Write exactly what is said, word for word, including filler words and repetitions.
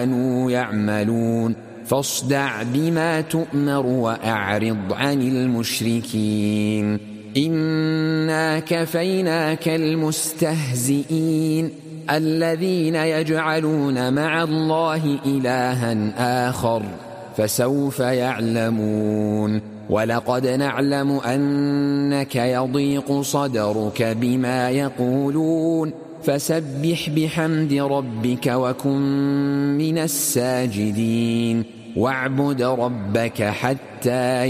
كانوا يعملون فاصدع بما تؤمر وأعرض عن المشركين إنا كفيناك المستهزئين الذين يجعلون مع الله إلها آخر فسوف يعلمون ولقد نعلم أنك يضيق صدرك بما يقولون فسبح بحمد ربك وكن من الساجدين واعبد ربك حتى